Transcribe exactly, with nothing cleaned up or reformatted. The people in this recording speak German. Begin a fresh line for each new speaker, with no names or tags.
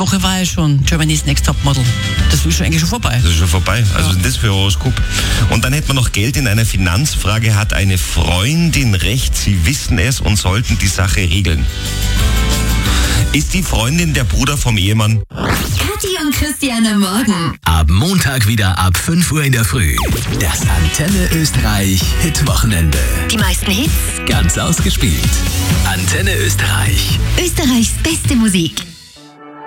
Woche war ja schon Germany's Next Topmodel. Das ist schon eigentlich schon vorbei.
Das ist schon vorbei. Also
Ja.
das für Horoskop. Und dann hätten wir noch Geld in einer Finanzfrage. Hat eine Freundin recht? Sie wissen es und sollten die Sache regeln. Ist die Freundin der Bruder vom Ehemann?
Kathi und Christian am Morgen.
Ab Montag wieder ab fünf Uhr in der Früh. Das Antenne Österreich Hit-Wochenende.
Die meisten Hits,
Ganz ausgespielt. Antenne Österreich.
Österreichs beste Musik.